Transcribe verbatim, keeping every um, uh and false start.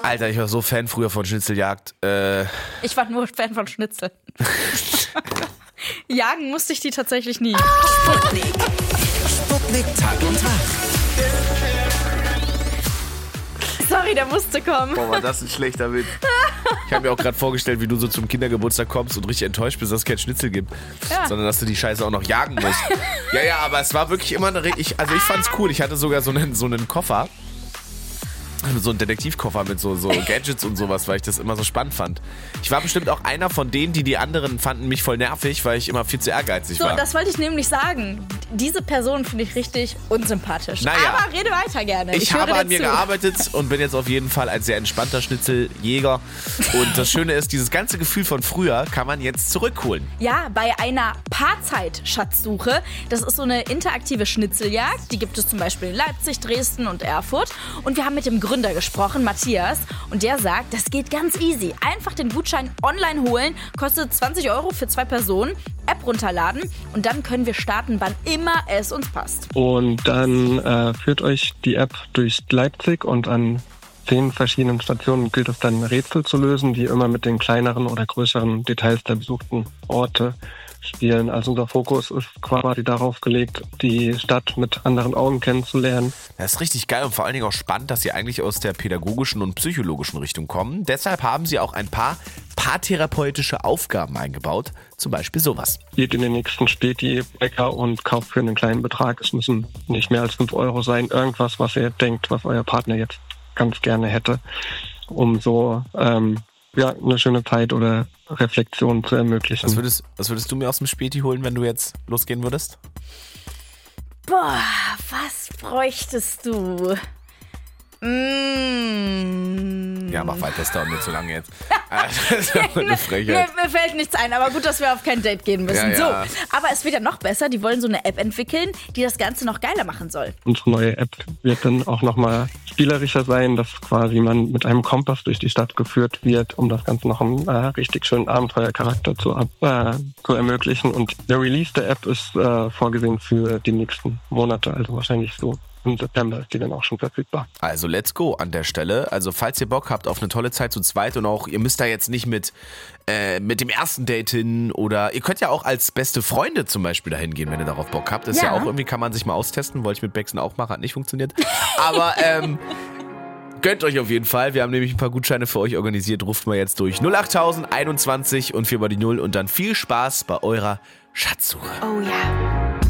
Alter, ich war so Fan früher von Schnitzeljagd. Äh, ich war nur Fan von Schnitzel. Jagen musste ich die tatsächlich nie. Sputnik. Sputnik Tag und Tag. Sorry, der musste kommen. Boah, war das ein schlechter Witz. Ich habe mir auch gerade vorgestellt, wie du so zum Kindergeburtstag kommst und richtig enttäuscht bist, dass es kein Schnitzel gibt. Ja. Sondern dass du die Scheiße auch noch jagen musst. Ja, ja, aber es war wirklich immer eine... Ich, also ich fand's cool. Ich hatte sogar so einen, so einen Koffer. So einen Detektivkoffer mit so, so Gadgets und sowas, weil ich das immer so spannend fand. Ich war bestimmt auch einer von denen, die die anderen fanden mich voll nervig, weil ich immer viel zu ehrgeizig so, war. So, das wollte ich nämlich sagen. Diese Person finde ich richtig unsympathisch. Naja, aber rede weiter gerne. Ich, ich habe an mir zu. gearbeitet und bin jetzt auf jeden Fall ein sehr entspannter Schnitzeljäger. Und das Schöne ist, dieses ganze Gefühl von früher kann man jetzt zurückholen. Ja, bei einer Paarzeit-Schatzsuche. Das ist so eine interaktive Schnitzeljagd. Die gibt es zum Beispiel in Leipzig, Dresden und Erfurt. Und wir haben mit dem Gründer gesprochen, Matthias. Und der sagt, das geht ganz easy. Einfach den Gutschein online holen. Kostet zwanzig Euro für zwei Personen. App runterladen. Und dann können wir starten, wann immer es uns passt. Und dann äh, führt euch die App durch Leipzig und an zehn verschiedenen Stationen gilt es dann Rätsel zu lösen, die immer mit den kleineren oder größeren Details der besuchten Orte spielen. Also unser Fokus ist quasi darauf gelegt, die Stadt mit anderen Augen kennenzulernen. Das ist richtig geil und vor allen Dingen auch spannend, dass sie eigentlich aus der pädagogischen und psychologischen Richtung kommen. Deshalb haben sie auch ein paar paartherapeutische Aufgaben eingebaut. Zum Beispiel sowas. Geht in den nächsten Späti, Bäcker und kauft für einen kleinen Betrag. Es müssen nicht mehr als fünf Euro sein. Irgendwas, was ihr denkt, was euer Partner jetzt ganz gerne hätte, um so ähm, ja, eine schöne Zeit oder Reflexion zu ermöglichen. Was würdest, was würdest du mir aus dem Späti holen, wenn du jetzt losgehen würdest? Boah, was bräuchtest du? Mmh. Ja, mach weiter, das dauert mir zu lange jetzt. Das ist ja eine Frechheit. Mir, mir fällt nichts ein, aber gut, dass wir auf kein Date gehen müssen. Ja, ja. So, aber es wird ja noch besser. Die wollen so eine App entwickeln, die das Ganze noch geiler machen soll. Unsere neue App wird dann auch nochmal spielerischer sein, dass quasi man mit einem Kompass durch die Stadt geführt wird, um das Ganze noch einen äh, richtig schönen Abenteuercharakter zu, äh, zu ermöglichen. Und der Release der App ist äh, vorgesehen für die nächsten Monate, also wahrscheinlich so im September ist die dann auch schon verfügbar. Also let's go an der Stelle. Also falls ihr Bock habt auf eine tolle Zeit zu zweit und auch, ihr müsst da jetzt nicht mit, äh, mit dem ersten Date hin oder ihr könnt ja auch als beste Freunde zum Beispiel dahin gehen, wenn ihr darauf Bock habt. Das ist ja, ja auch irgendwie, kann man sich mal austesten. Wollte ich mit Bexen auch machen, hat nicht funktioniert. Aber ähm, gönnt euch auf jeden Fall. Wir haben nämlich ein paar Gutscheine für euch organisiert. Ruft mal jetzt durch null achttausend einundzwanzig und vier mal die null und dann viel Spaß bei eurer Schatzsuche. Oh ja.